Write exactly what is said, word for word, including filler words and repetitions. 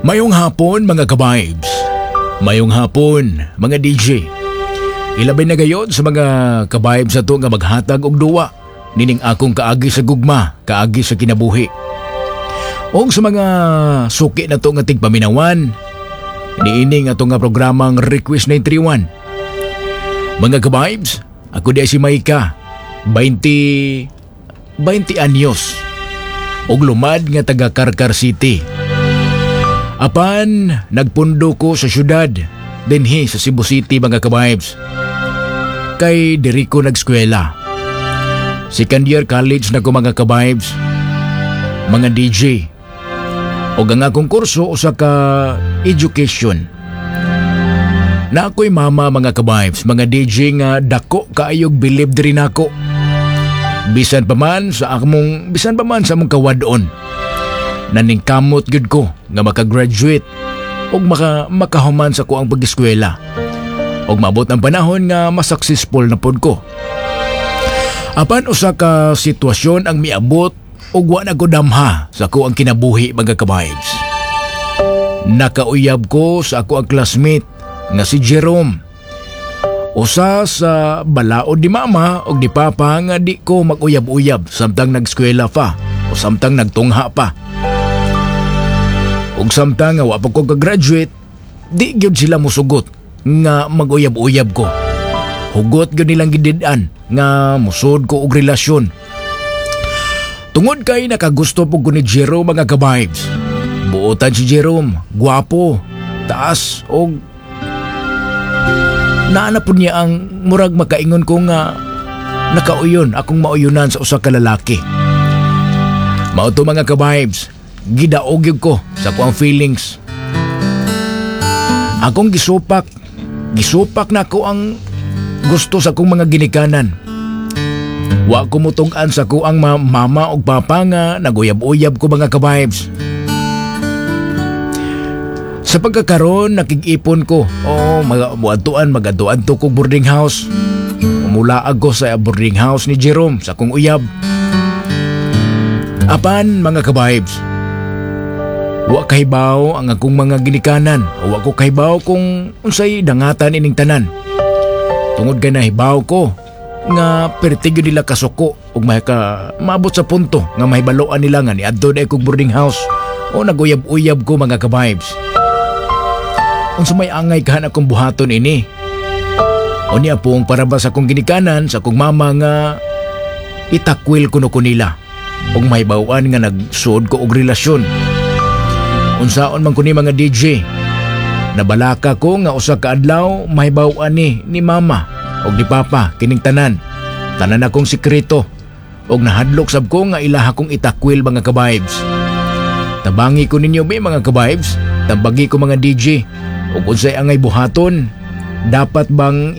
Mayong hapon mga ka-vibes. Mayong hapon mga D J. Ilabay na gayon sa mga ka-vibes ato nga maghatag og duwa nining akong kaagi sa gugma, kaagi sa kinabuhi. Og sa mga suki na to nga tigpaminawan, niining ato nga programang Request nine three one. Mga ka-vibes, ako di si Maika, twenty twenty anyos. Og lumad nga taga Karkar City. Apan nagpundo ko sa syudad dinhi sa Cebu City mga ka-vibes. Kay diri ko nagskwela. Second year college na ko mga ka-vibes. Mga D J. O ang akong kurso usa ka education. Na ako'y mama mga ka-vibes, mga D J nga dako kaayog bilib diri nako. Bisan pa man sa akong bisan pa man sa among kawadon. Naningkamot gyud ko nga makagraduate og maka makahuman sa ko ang pag-eskwela. Og maabot ang panahon nga mas successful na pod ko. Apan usa ka sitwasyon ang miabot og wa na ko damha sa ko ang kinabuhi mga ka-vibes. Nakauyab ko sa ako ang classmate nga si Jerome. Usa sa balaod di mama og di papa nga di ko mag-uyab-uyab samtang nag-eskwela pa o samtang nagtungha pa. Ug samtang nga wa pa ko ka-graduate, di gyud sila musugot nga mag-uyab-uyab ko. Hugot gyud nilang gidid-an nga musod ko og relasyon. Tungod kay nakagusto po ko ni Jerome mga ka-vibes. Buotan si Jerome, gwapo, taas og naana po niya ang murag makaingon ko nga nakauyon akong mauyunan sa usa ka lalaki. Mao to mga ka-vibes. Gidaogyog ko sa kuang feelings. Akong gisupak, gisupak na ko ang gusto sa kong mga ginikanan. Wa ko mutug-an sa kuang ma- mama o papa nga naguyab-uyab ko mga ka-vibes. Sa pagkakaroon, nakig-ipon ko. Oo, mag-aduan, mag-aduan to kong boarding house. Umulaag ko sa boarding house ni Jerome sa kong uyab. Apan mga ka-vibes, wa kahibaw ang akong mga ginikanan o wa ko kahibaw kung unsay dangatan ining tanan. Tungod kay nahibaw ko nga pertigyo nila kasuko ug may ka maabot sa punto nga mahibaloan nila nga ni adto day kog boarding house o naguyab-uyab ko mga ka-vibes. Unsa may angay kahan akong buhaton ini? O niya pong parabas akong ginikanan sa akong mama nga itakwil kuno ko nila ug mahibawan nga nagsuod ko og relasyon. Unsaon man kuni mga D J. Nabalaka ko nga usa ka adlaw mahibaw-an ni ni mama og ni papa kining tanan. Tanan akong sikreto og nahadlok sab ko nga ilaha kong itakwil mga ka-vibes. Tabangi ko ninyo ba mga ka-vibes? Tambagi ko mga D J. Og unsay angay buhaton? Dapat bang